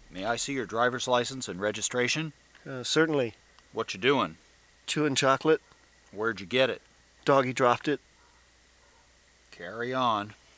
May I see your driver's license and registration? Certainly. What you doing? Chewing chocolate. Where'd you get it? Doggy dropped it. Carry on.